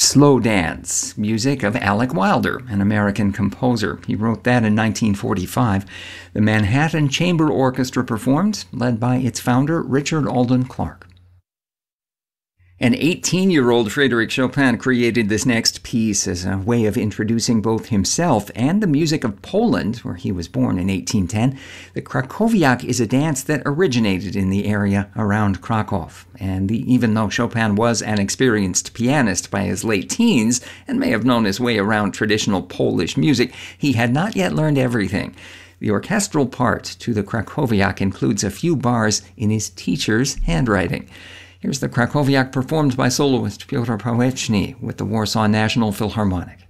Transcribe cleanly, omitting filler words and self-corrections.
Slow Dance, music of Alec Wilder, an American composer. He wrote that in 1945. The Manhattan Chamber Orchestra performed, led by its founder, Richard Alden Clark. An 18-year-old Frédéric Chopin created this next piece as a way of introducing both himself and the music of Poland, where he was born in 1810. The Krakowiak is a dance that originated in the area around Krakow. And even though Chopin was an experienced pianist by his late teens and may have known his way around traditional Polish music, he had not yet learned everything. The orchestral part to the Krakowiak includes a few bars in his teacher's handwriting. Here's the Krakowiak performed by soloist Piotr Paweczny with the Warsaw National Philharmonic.